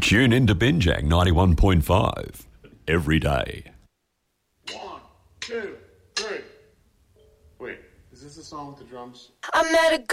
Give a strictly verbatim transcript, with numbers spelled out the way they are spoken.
Tune in to Binjang ninety-one point five every day. One, two, three. Wait, is this the song with the drums? I met a